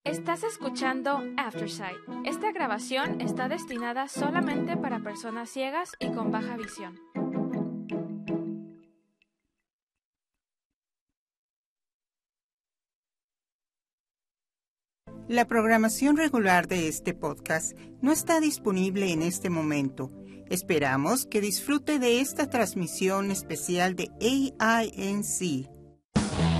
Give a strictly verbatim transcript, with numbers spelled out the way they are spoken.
Estás escuchando Aftersight. Esta grabación está destinada solamente para personas ciegas y con baja visión. La programación regular de este podcast no está disponible en este momento. Esperamos que disfrute de esta transmisión especial de A I N C,